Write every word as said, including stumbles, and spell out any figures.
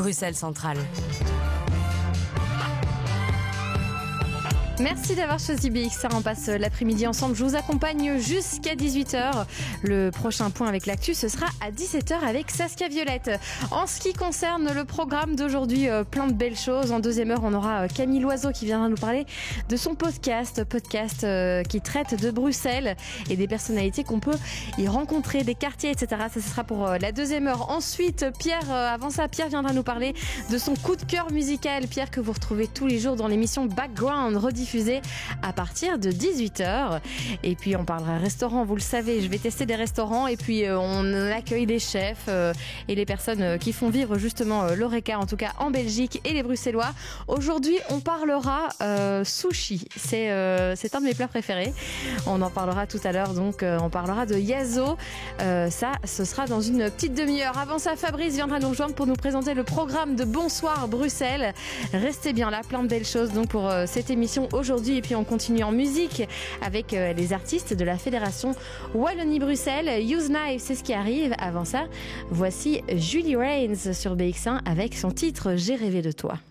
Bruxelles Centrale. Merci d'avoir choisi B X R. On passe l'après-midi ensemble. Je vous accompagne jusqu'à dix-huit heures. Le prochain point avec l'actu, ce sera à dix-sept heures avec Saskia Violette. En ce qui concerne le programme d'aujourd'hui, euh, plein de belles choses. En deuxième heure, on aura Camille Loiseau qui viendra nous parler de son podcast, podcast euh, qui traite de Bruxelles et des personnalités qu'on peut y rencontrer, des quartiers, et cetera. Ça, ce sera pour euh, la deuxième heure. Ensuite, Pierre, euh, avant ça, Pierre viendra nous parler de son coup de cœur musical. Pierre que vous retrouvez tous les jours dans l'émission Background, rediffusée à partir de dix-huit heures. Et puis on parlera restaurant, vous le savez, je vais tester des restaurants et puis euh, on accueille des chefs euh, et les personnes euh, qui font vivre justement euh, l'Horeca, en tout cas en Belgique, et les Bruxellois. Aujourd'hui on parlera euh, sushi, c'est euh, c'est un de mes plats préférés. On en parlera tout à l'heure, donc euh, on parlera de Yazo. Euh, ça, ce sera dans une petite demi-heure. Avant ça, Fabrice viendra nous rejoindre pour nous présenter le programme de Bonsoir Bruxelles. Restez bien là, plein de belles choses donc pour euh, cette émission aujourd'hui. Et puis on continue en musique avec euh, les artistes de la Fédération Wallonie-Bruxelles. Use Knife, c'est ce qui arrive. Avant ça, voici Julie Rains sur B X un avec son titre J'ai rêvé de toi.